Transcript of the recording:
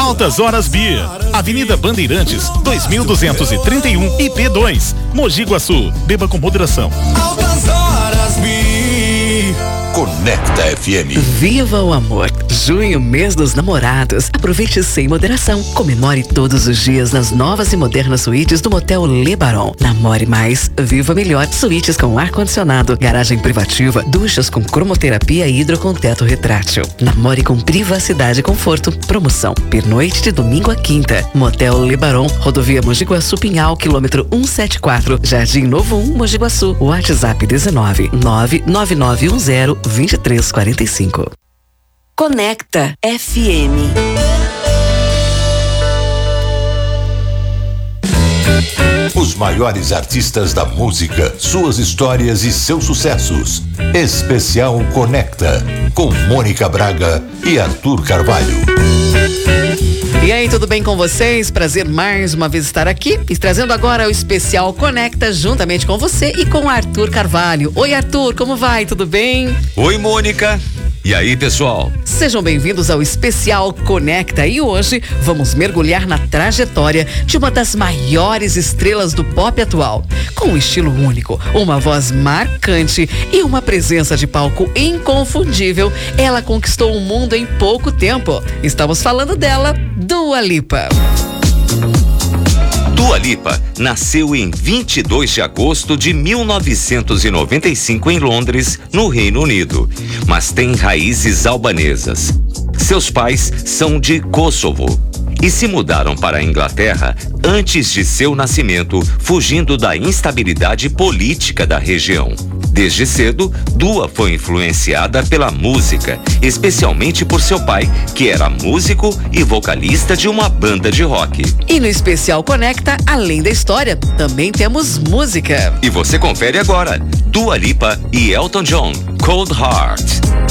Altas Horas Beer, Avenida Bandeirantes, 2231 IP2, Mogi Guaçu. Beba com moderação. Altas Horas Beer. Conecta FM. Viva o amor. Junho, mês dos namorados. Aproveite sem moderação. Comemore todos os dias nas novas e modernas suítes do Motel Le Baron. Namore mais, viva melhor. Suítes com ar-condicionado, garagem privativa, duchas com cromoterapia e hidro com teto retrátil. Namore com privacidade e conforto. Promoção. Pernoite de domingo a quinta. Motel Le Baron, Rodovia Mogi Guaçu Pinhal, quilômetro 174, Jardim Novo 1, Mogi Guaçu. WhatsApp 19 99910 2345. Conecta FM. Os maiores artistas da música, suas histórias e seus sucessos. Especial Conecta, com Mônica Braga e Arthur Carvalho. E aí, tudo bem com vocês? Prazer mais uma vez estar aqui e trazendo agora o Especial Conecta juntamente com você e com o Arthur Carvalho. Oi, Arthur, como vai? Tudo bem? Oi, Mônica. E aí, pessoal? Sejam bem-vindos ao Especial Conecta e hoje vamos mergulhar na trajetória de uma das maiores estrelas do pop atual. Com um estilo único, uma voz marcante e uma presença de palco inconfundível, ela conquistou o mundo em pouco tempo. Estamos falando dela, Dua Lipa. Dua Lipa nasceu em 22 de agosto de 1995 em Londres, no Reino Unido, mas tem raízes albanesas. Seus pais são de Kosovo e se mudaram para a Inglaterra antes de seu nascimento, fugindo da instabilidade política da região. Desde cedo, Dua foi influenciada pela música, especialmente por seu pai, que era músico e vocalista de uma banda de rock. E no Especial Conecta, além da história, também temos música. E você confere agora, Dua Lipa e Elton John, Cold Heart.